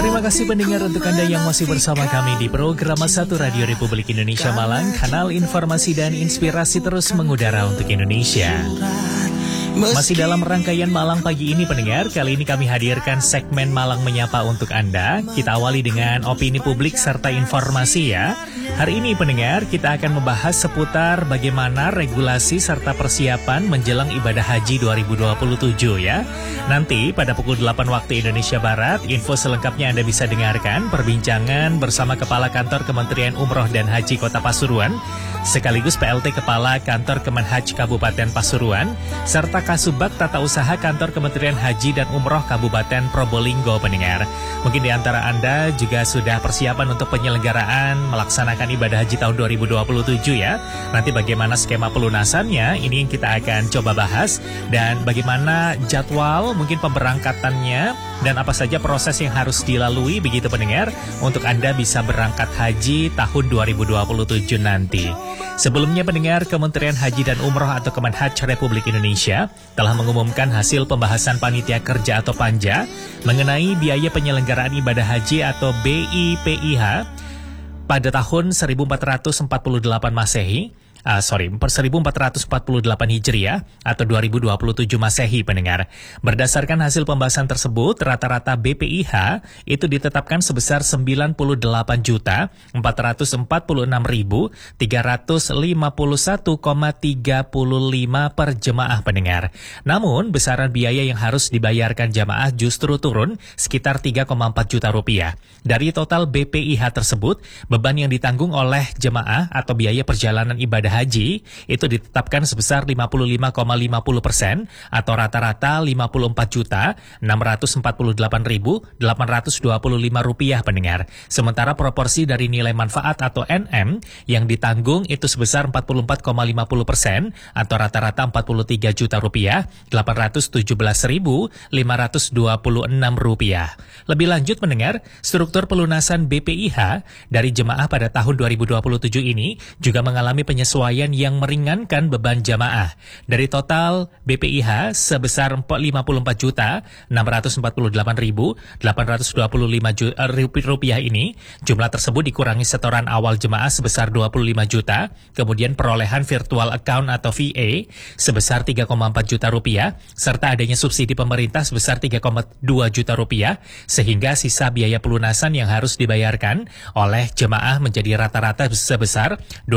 Terima kasih pendengar untuk Anda yang masih bersama kami di program 1 Radio Republik Indonesia Malang, kanal informasi dan inspirasi terus mengudara untuk Indonesia. Masih dalam rangkaian Malang pagi ini pendengar, kali ini kami hadirkan segmen Malang Menyapa untuk Anda. Kita awali dengan opini publik serta informasi ya. Hari ini pendengar, kita akan membahas seputar bagaimana regulasi serta persiapan menjelang ibadah haji 2027 ya. Nanti pada pukul 8 waktu Indonesia Barat, info selengkapnya Anda bisa dengarkan perbincangan bersama Kepala Kantor Kementerian Umroh dan Haji Kota Pasuruan, sekaligus PLT Kepala Kantor Kemenhaj Kabupaten Pasuruan, serta Kasubag Tata Usaha Kantor Kementerian Haji dan Umroh Kabupaten Probolinggo pendengar. Mungkin di antara Anda juga sudah persiapan untuk penyelenggaraan melaksanakan ibadah haji tahun 2027 ya. Nanti bagaimana skema pelunasannya, ini yang kita akan coba bahas. Dan bagaimana jadwal, mungkin pemberangkatannya, dan apa saja proses yang harus dilalui begitu pendengar, untuk Anda bisa berangkat haji tahun 2027 nanti. Sebelumnya pendengar, Kementerian Haji dan Umroh atau Kemenhaj Republik Indonesia telah mengumumkan hasil pembahasan Panitia Kerja atau Panja mengenai biaya penyelenggaraan ibadah haji atau BIPIH pada tahun 1448 Masehi, 1448 Hijriah atau 2027 Masehi pendengar. Berdasarkan hasil pembahasan tersebut, rata-rata BPIH itu ditetapkan sebesar 98.446.351,35 per jemaah pendengar. Namun, besaran biaya yang harus dibayarkan jemaah justru turun sekitar 3,4 juta rupiah. Dari total BPIH tersebut, beban yang ditanggung oleh jemaah atau biaya perjalanan ibadah haji itu ditetapkan sebesar 55,50% atau rata-rata 54.648.825 rupiah pendengar. Sementara proporsi dari nilai manfaat atau NM yang ditanggung itu sebesar 44,50% atau rata-rata 43 juta rupiah 817.526 rupiah. Lebih lanjut pendengar, struktur pelunasan BPIH dari jemaah pada tahun 2027 ini juga mengalami penyesuaian yang meringankan beban jamaah. Dari total BPIH sebesar 54.648.825 rupiah ini, jumlah tersebut dikurangi setoran awal jemaah sebesar 25 juta, kemudian perolehan virtual account atau VA sebesar 3,4 juta rupiah, serta adanya subsidi pemerintah sebesar 3,2 juta rupiah, sehingga sisa biaya pelunasan yang harus dibayarkan oleh jemaah menjadi rata-rata sebesar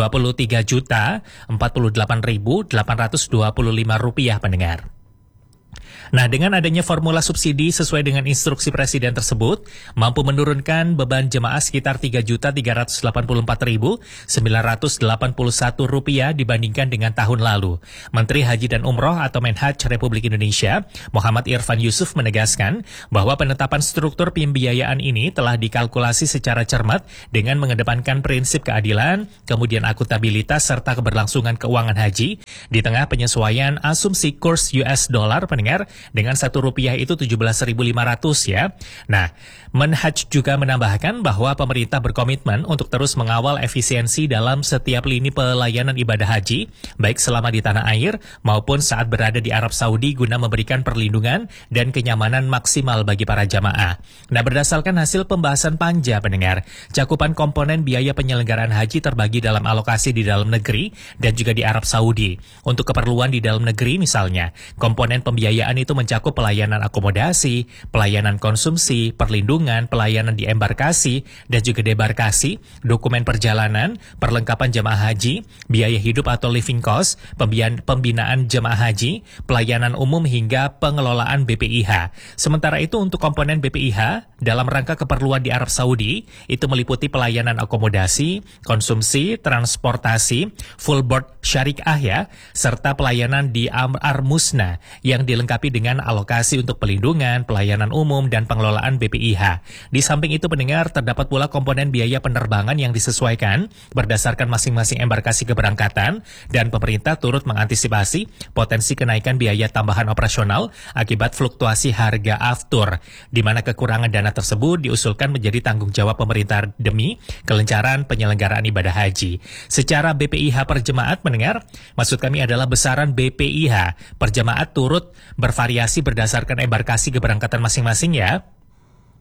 23.048.825 rupiah pendengar. Nah, dengan adanya formula subsidi sesuai dengan instruksi Presiden tersebut, mampu menurunkan beban jemaah sekitar 3.384.981 rupiah dibandingkan dengan tahun lalu. Menteri Haji dan Umroh atau Menhaj Republik Indonesia, Muhammad Irfan Yusuf menegaskan bahwa penetapan struktur pembiayaan ini telah dikalkulasi secara cermat dengan mengedepankan prinsip keadilan, kemudian akuntabilitas serta keberlangsungan keuangan haji di tengah penyesuaian asumsi kurs US dollar pendengar dengan 1 rupiah itu 17.500 ya. Nah, Menhaj juga menambahkan bahwa pemerintah berkomitmen untuk terus mengawal efisiensi dalam setiap lini pelayanan ibadah haji, baik selama di tanah air maupun saat berada di Arab Saudi guna memberikan perlindungan dan kenyamanan maksimal bagi para jamaah. Nah, berdasarkan hasil pembahasan panja pendengar, cakupan komponen biaya penyelenggaraan haji terbagi dalam alokasi di dalam negeri dan juga di Arab Saudi. Untuk keperluan di dalam negeri misalnya, komponen pembiayaan itu mencakup pelayanan akomodasi, pelayanan konsumsi, perlindungan, pelayanan di embarkasi dan juga debarkasi, dokumen perjalanan, perlengkapan jemaah haji, biaya hidup atau living cost, pembinaan jemaah haji, pelayanan umum hingga pengelolaan BPIH. Sementara itu untuk komponen BPIH dalam rangka keperluan di Arab Saudi itu meliputi pelayanan akomodasi, konsumsi, transportasi, full board syariah ya, serta pelayanan di Armusna yang dilengkapi dengan alokasi untuk pelindungan, pelayanan umum, dan pengelolaan BPIH. Di samping itu pendengar, terdapat pula komponen biaya penerbangan yang disesuaikan berdasarkan masing-masing embarkasi keberangkatan, dan pemerintah turut mengantisipasi potensi kenaikan biaya tambahan operasional akibat fluktuasi harga aftur, di mana kekurangan dana tersebut diusulkan menjadi tanggung jawab pemerintah demi kelancaran penyelenggaraan ibadah haji. Secara BPIH per jemaat pendengar, maksud kami adalah besaran BPIH per jemaat turut bervariasi berdasarkan embarkasi keberangkatan masing-masing ya.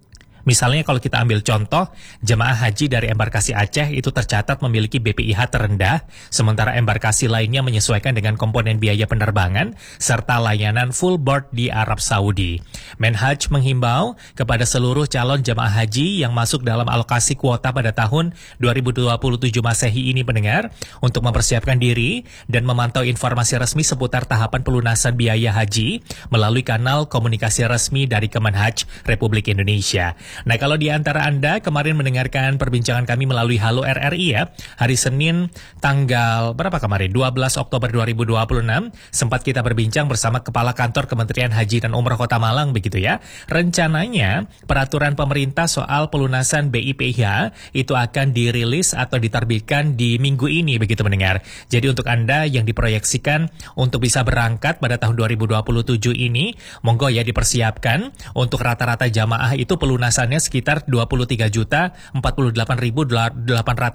Misalnya kalau kita ambil contoh, jemaah haji dari embarkasi Aceh itu tercatat memiliki BPIH terendah, sementara embarkasi lainnya menyesuaikan dengan komponen biaya penerbangan serta layanan full board di Arab Saudi. Menhaj menghimbau kepada seluruh calon jemaah haji yang masuk dalam alokasi kuota pada tahun 2027 Masehi ini pendengar untuk mempersiapkan diri dan memantau informasi resmi seputar tahapan pelunasan biaya haji melalui kanal komunikasi resmi dari Kemenhaj Republik Indonesia. Nah, kalau di antara Anda kemarin mendengarkan perbincangan kami melalui Halo RRI ya, hari Senin tanggal berapa kemarin? 12 Oktober 2026, sempat kita berbincang bersama Kepala Kantor Kementerian Haji dan Umroh Kota Malang begitu ya. Rencananya peraturan pemerintah soal pelunasan BIPIH itu akan dirilis atau diterbitkan di minggu ini begitu mendengar. Jadi untuk Anda yang diproyeksikan untuk bisa berangkat pada tahun 2027 ini, monggo ya dipersiapkan untuk rata-rata jamaah itu pelunasannya sekitar Rp23.048.825.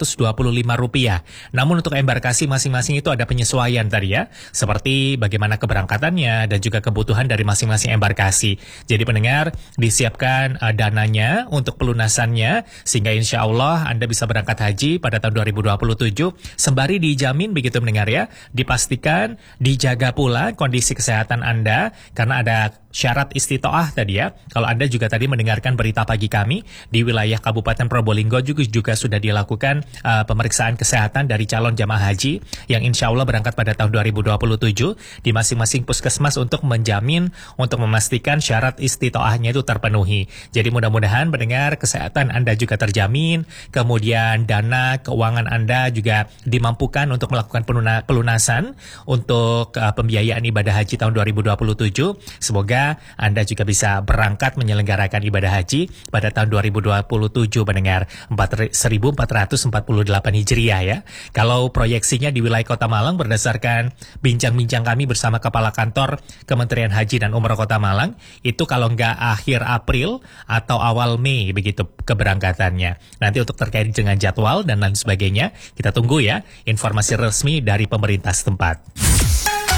Namun untuk embarkasi masing-masing itu ada penyesuaian tadi ya, seperti bagaimana keberangkatannya dan juga kebutuhan dari masing-masing embarkasi. Jadi pendengar, disiapkan dananya untuk pelunasannya sehingga insya Allah Anda bisa berangkat haji pada tahun 2027 sembari dijamin begitu mendengar ya, dipastikan dijaga pula kondisi kesehatan Anda karena ada syarat istitoah tadi ya. Kalau Anda juga tadi mendengarkan berita pagi kami di wilayah Kabupaten Probolinggo juga sudah dilakukan pemeriksaan kesehatan dari calon jamaah haji yang insya Allah berangkat pada tahun 2027 di masing-masing puskesmas untuk menjamin untuk memastikan syarat istitoahnya itu terpenuhi. Jadi mudah-mudahan mendengar kesehatan Anda juga terjamin, kemudian dana keuangan Anda juga dimampukan untuk melakukan pelunasan untuk pembiayaan ibadah haji tahun 2027. Semoga Anda juga bisa berangkat menyelenggarakan ibadah haji pada tahun 2027 mendengar 1448 Hijriah ya. Kalau proyeksinya di wilayah Kota Malang berdasarkan bincang-bincang kami bersama Kepala Kantor Kementerian Haji dan Umroh Kota Malang, itu kalau nggak akhir April atau awal Mei begitu keberangkatannya. Nanti untuk terkait dengan jadwal dan lain sebagainya, kita tunggu ya informasi resmi dari pemerintah setempat.